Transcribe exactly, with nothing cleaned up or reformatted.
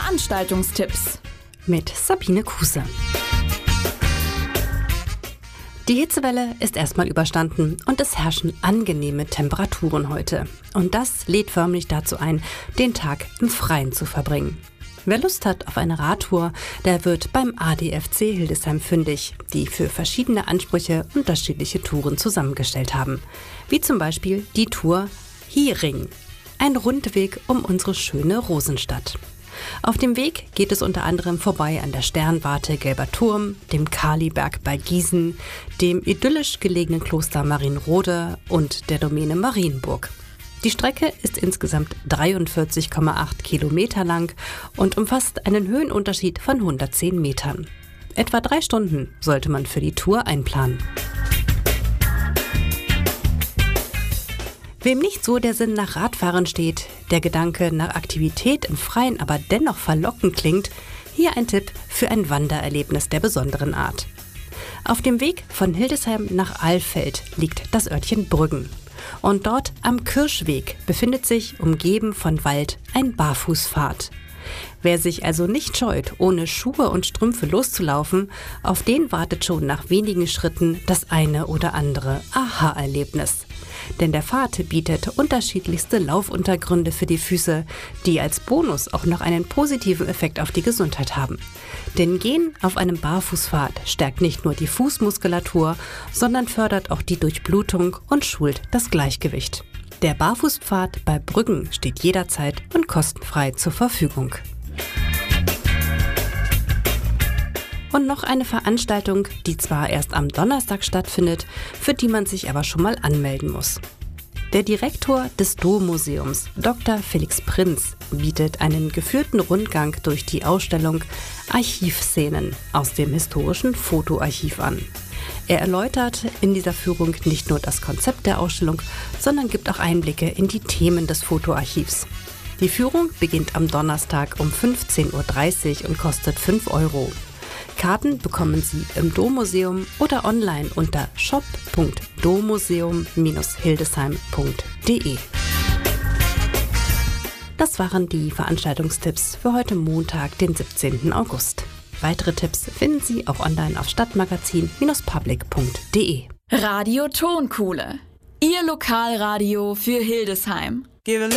Veranstaltungstipps mit Sabine Kuse. Die Hitzewelle ist erstmal überstanden und es herrschen angenehme Temperaturen heute. Und das lädt förmlich dazu ein, den Tag im Freien zu verbringen. Wer Lust hat auf eine Radtour, der wird beim A D F C Hildesheim fündig, die für verschiedene Ansprüche unterschiedliche Touren zusammengestellt haben. Wie zum Beispiel die Tour Hiering, ein Rundweg um unsere schöne Rosenstadt. Auf dem Weg geht es unter anderem vorbei an der Sternwarte Gelber Turm, dem Kaliberg bei Gießen, dem idyllisch gelegenen Kloster Marienrode und der Domäne Marienburg. Die Strecke ist insgesamt dreiundvierzig Komma acht Kilometer lang und umfasst einen Höhenunterschied von hundertzehn Metern. Etwa drei Stunden sollte man für die Tour einplanen. Wem nicht so der Sinn nach Radfahren steht, der Gedanke nach Aktivität im Freien aber dennoch verlockend klingt, hier ein Tipp für ein Wandererlebnis der besonderen Art. Auf dem Weg von Hildesheim nach Alfeld liegt das Örtchen Brüggen. Und dort am Kirschweg befindet sich, umgeben von Wald, ein Barfußpfad. Wer sich also nicht scheut, ohne Schuhe und Strümpfe loszulaufen, auf den wartet schon nach wenigen Schritten das eine oder andere Aha-Erlebnis. Denn der Pfad bietet unterschiedlichste Laufuntergründe für die Füße, die als Bonus auch noch einen positiven Effekt auf die Gesundheit haben. Denn Gehen auf einem Barfußpfad stärkt nicht nur die Fußmuskulatur, sondern fördert auch die Durchblutung und schult das Gleichgewicht. Der Barfußpfad bei Brüggen steht jederzeit und kostenfrei zur Verfügung. Und noch eine Veranstaltung, die zwar erst am Donnerstag stattfindet, für die man sich aber schon mal anmelden muss. Der Direktor des Dommuseums, Doktor Felix Prinz, bietet einen geführten Rundgang durch die Ausstellung Archivszenen aus dem historischen Fotoarchiv an. Er erläutert in dieser Führung nicht nur das Konzept der Ausstellung, sondern gibt auch Einblicke in die Themen des Fotoarchivs. Die Führung beginnt am Donnerstag um fünfzehn Uhr dreißig und kostet fünf Euro. Karten bekommen Sie im Dommuseum oder online unter shop punkt dommuseum Bindestrich hildesheim punkt de. Das waren die Veranstaltungstipps für heute Montag, den siebzehnten August. Weitere Tipps finden Sie auch online auf stadtmagazin Bindestrich public punkt de. Radio Tonkuhle, Ihr Lokalradio für Hildesheim.